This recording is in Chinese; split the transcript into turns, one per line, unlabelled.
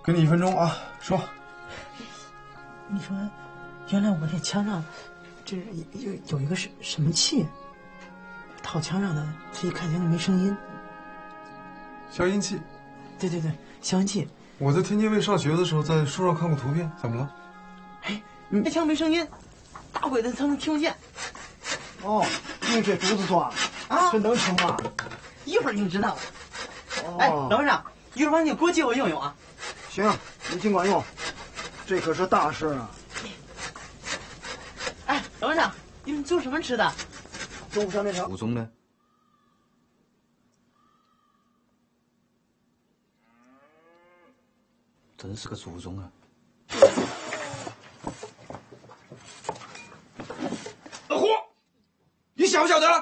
给你1分钟啊，说。
你说，原来我这墙上，这有一个什么器？套墙上的，这一看见没声音。
消音器。
对，消音器。
我在天津卫上学的时候，在书上看过图片，怎么了？
哎，那墙没声音，大鬼子才能听不见。
哦，用这竹子做啊？这能成吗？
一会儿你就知道了。哎，老和尚，一会儿把你给我借我用用啊。
行，你尽管用，这可是大事啊。
哎，老和尚，你们做什么吃的？
中午上面条。
祖宗呢？真是个祖宗啊！
老胡，你晓不晓得？